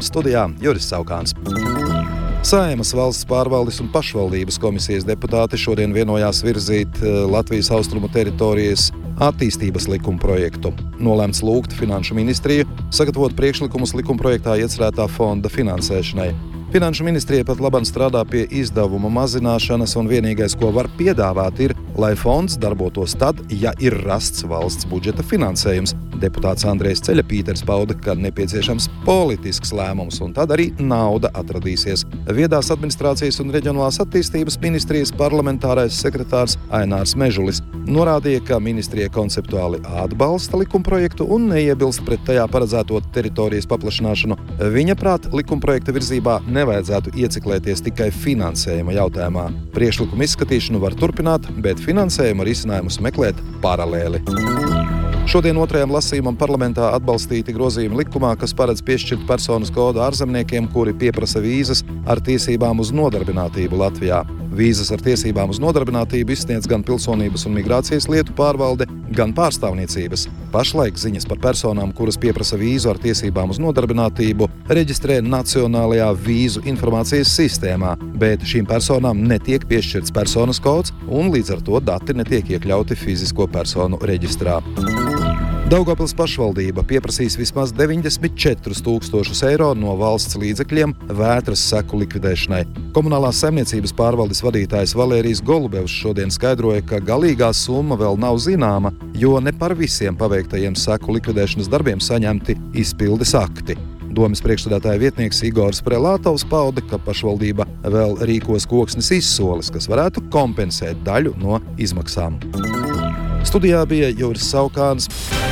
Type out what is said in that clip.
studijā Juris Saukāns. Saeimas valsts pārvaldes un pašvaldības komisijas deputāti šodien vienojās virzīt Latvijas austrumu teritorijas attīstības likuma projektu. Nolēmts lūgt Finanšu ministriju sagatavot priekšlikumus likumprojektā iecerētā fonda finansēšanai. Finanšu ministrija pat labāk strādā pie izdevuma mazināšanas, un vienīgais, ko var piedāvāt, ir, lai fonds darbotos tad, ja ir rasts valsts budžeta finansējums. Deputāts Andrejs Ceļapīters pauda, ka nepieciešams politisks lēmums, un tad arī nauda atradīsies. Viedās administrācijas un reģionālās attīstības ministrijas parlamentārais sekretārs Ainārs Mežulis norādīja, ka ministrija konceptuāli atbalsta likumprojektu un neiebilst pret tajā paredzēto teritorijas paplašināšanu. Viņa prāt, likumprojekta virzībā nevajadzētu ieciklēties tikai finansējuma jautājumā. Priekšlikumu izskatīšanu var turpināt, bet finansējuma risinājumus meklēt paralēli. Šodien otrajam lasījumam parlamentā atbalstīti grozījumi likumā, kas paredz piešķirt personas kodu ārzemniekiem, kuri pieprasa vīzas ar tiesībām uz nodarbinātību Latvijā. Vīzas ar tiesībām uz nodarbinātību izsniedz gan Pilsonības un migrācijas lietu pārvalde, gan pārstāvniecības. Pašlaik ziņas par personām, kuras pieprasa vīzu ar tiesībām uz nodarbinātību, reģistrē Nacionālajā vīzu informācijas sistēmā, bet šīm personām netiek piešķirts personas kods un līdz ar to dati netiek iekļauti fizisko personu reģistrā. Daugavpils pašvaldība pieprasīs vismaz 94 000 eiro no valsts līdzekļiem vētras seku likvidēšanai. Komunālās saimniecības pārvaldes vadītājs Valērijs Golubevs šodien skaidroja, ka galīgā summa vēl nav zināma, jo ne par visiem paveiktajiem seku likvidēšanas darbiem saņemti izpildes akti. Domes priekšsēdētāja vietnieks Igors Prelātovs pauda, ka pašvaldība vēl rīkos koksnes izsoles, kas varētu kompensēt daļu no izmaksām. Studijā bija Juris Saukāns.